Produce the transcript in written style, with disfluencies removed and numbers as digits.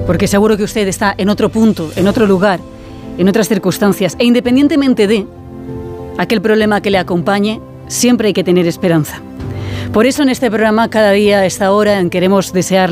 porque seguro que usted está en otro punto, en otro lugar, en otras circunstancias, e independientemente de aquel problema que le acompañe, siempre hay que tener esperanza. Por eso en este programa, cada día a esta hora, queremos desear